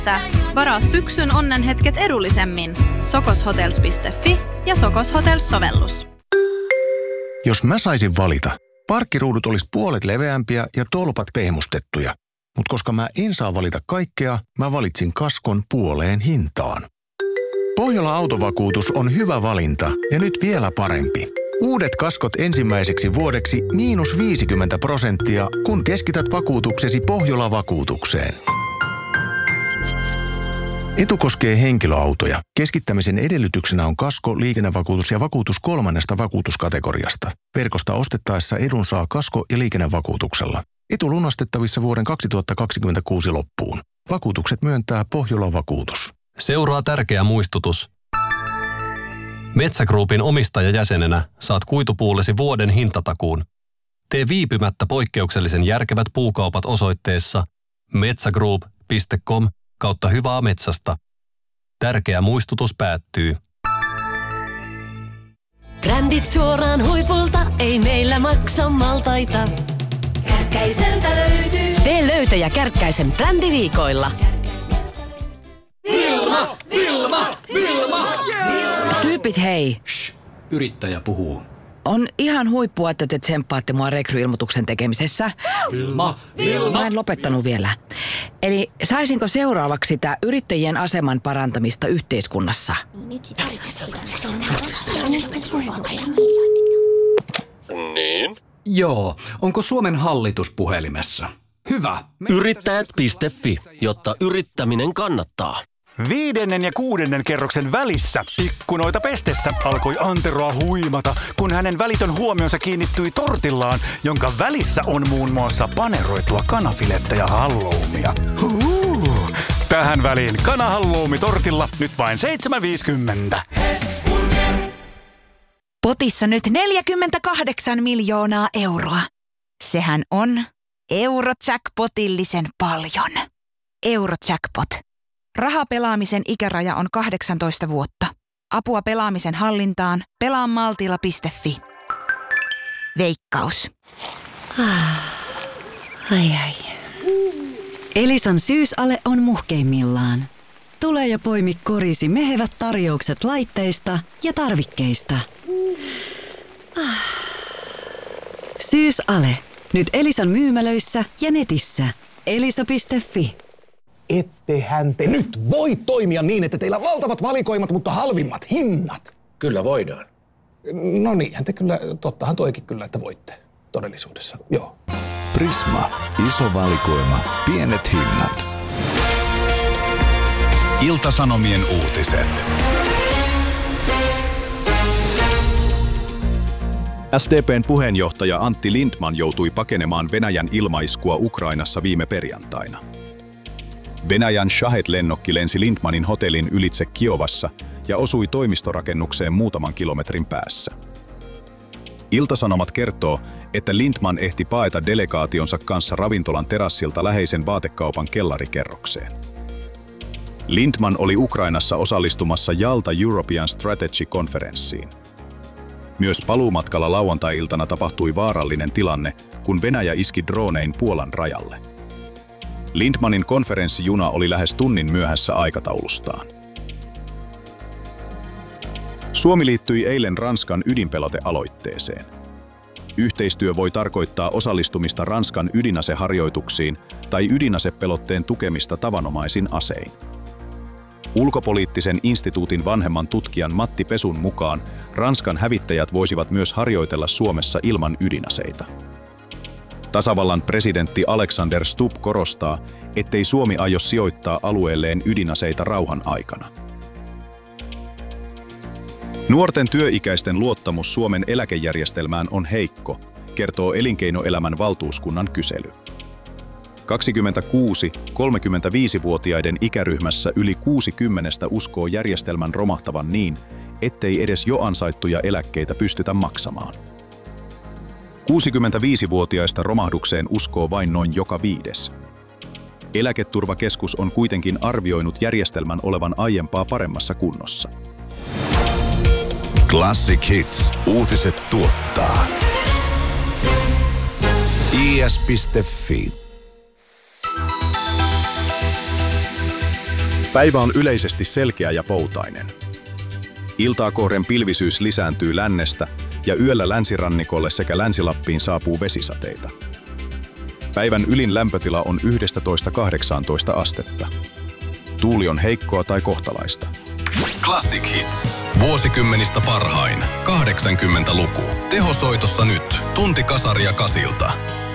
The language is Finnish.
Varaa syksyn onnenhetket edullisemmin. sokoshotels.fi ja Sokos Hotels-sovellus. Jos mä saisin valita, parkkiruudut olisi puolet leveämpiä ja tolpat pehmustettuja. Mutta koska mä en saa valita kaikkea, mä valitsin kaskon puoleen hintaan. Pohjola Autovakuutus on hyvä valinta ja nyt vielä parempi. Uudet kaskot ensimmäiseksi vuodeksi -50%, kun keskität vakuutuksesi Pohjola-vakuutukseen. Etu koskee henkilöautoja. Keskittämisen edellytyksenä on kasko, liikennevakuutus ja vakuutus 3. vakuutuskategoriasta. Verkosta ostettaessa edun saa kasko- ja liikennevakuutuksella. Etu lunastettavissa vuoden 2026 loppuun. Vakuutukset myöntää Pohjola-vakuutus. Seuraa tärkeä muistutus. Metsä Groupin omistajajäsenenä saat kuitupuulesi vuoden hintatakuun. Tee viipymättä poikkeuksellisen järkevät puukaupat osoitteessa metsagroup.com/hyvää metsästä. Tärkeä muistutus päättyy. Brändit suoraan huipulta, ei meillä maksa maltaita. Kärkkäiseltä löytyy. Tee löytöjä Kärkkäisen brändiviikoilla. Vilma! Vilma! Vilma! Yeah! Tyypit hei. Shh, yrittäjä puhuu. On ihan huippua, että te tsemppaatte mua rekryilmoituksen tekemisessä. Vilma! Vilma! Mä en lopettanut vielä. Eli saisinko seuraavaksi sitä yrittäjien aseman parantamista yhteiskunnassa? Niin? Joo, onko Suomen hallitus puhelimessa? Hyvä. Yrittäjät.fi, jotta yrittäminen kannattaa. 5. ja 6. kerroksen välissä ikkunoita pestessä alkoi Anteroa huimata, kun hänen välitön huomionsa kiinnittyi tortillaan, jonka välissä on muun muassa paneroitua kanafilettä ja halloumia. Tähän väliin kanahalloumi tortilla nyt vain 7,50. Potissa nyt 48 miljoonaa euroa. Sehän on Eurojackpotillisen paljon. Eurojackpot. Rahapelaamisen ikäraja on 18 vuotta. Apua pelaamisen hallintaan. Pelaamaltilla.fi. Veikkaus. Ai. Elisan syysale on muhkeimmillaan. Tule ja poimi korisi mehevät tarjoukset laitteista ja tarvikkeista. Syysale. Nyt Elisan myymälöissä ja netissä. Elisa.fi. Ettehän te nyt voi toimia niin, että teillä on valtavat valikoimat, mutta halvimmat hinnat. Kyllä voidaan. No niinhän te kyllä, tottahan toikin kyllä, että voitte todellisuudessa, joo. Prisma. Iso valikoima. Pienet hinnat. Ilta-Sanomien uutiset. SDP:n puheenjohtaja Antti Lindtman joutui pakenemaan Venäjän ilmaiskua Ukrainassa viime perjantaina. Venäjän Shahed-lennokki lensi Lindtmanin hotellin ylitse Kiovassa ja osui toimistorakennukseen muutaman kilometrin päässä. Ilta-Sanomat kertoo, että Lindtman ehti paeta delegaationsa kanssa ravintolan terassilta läheisen vaatekaupan kellarikerrokseen. Lindtman oli Ukrainassa osallistumassa Jalta European Strategy-konferenssiin. Myös paluumatkalla lauantai-iltana tapahtui vaarallinen tilanne, kun Venäjä iski dronein Puolan rajalle. Lindtmanin konferenssijuna oli lähes tunnin myöhässä aikataulustaan. Suomi liittyi eilen Ranskan ydinpelotealoitteeseen. Yhteistyö voi tarkoittaa osallistumista Ranskan ydinaseharjoituksiin tai ydinasepelotteen tukemista tavanomaisin asein. Ulkopoliittisen instituutin vanhemman tutkijan Matti Pesun mukaan Ranskan hävittäjät voisivat myös harjoitella Suomessa ilman ydinaseita. Tasavallan presidentti Alexander Stubb korostaa, ettei Suomi aio sijoittaa alueelleen ydinaseita rauhan aikana. Nuorten työikäisten luottamus Suomen eläkejärjestelmään on heikko, kertoo Elinkeinoelämän valtuuskunnan kysely. 26-35-vuotiaiden ikäryhmässä yli 60 uskoo järjestelmän romahtavan niin, ettei edes jo ansaittuja eläkkeitä pystytä maksamaan. 65-vuotiaista romahdukseen uskoo vain noin joka 5. Eläketurvakeskus on kuitenkin arvioinut järjestelmän olevan aiempaa paremmassa kunnossa. Classic Hits. Uutiset tuottaa. is.fi. Päivä on yleisesti selkeä ja poutainen. Iltaa kohden pilvisyys lisääntyy lännestä ja yöllä länsirannikolle sekä Länsi-Lappiin saapuu vesisateita. Päivän ylin lämpötila on 11–18 astetta. Tuuli on heikkoa tai kohtalaista. Classic Hits. Vuosikymmenistä parhain. 80-luku. Tehosoitossa nyt. Tunti kasaria kasilta.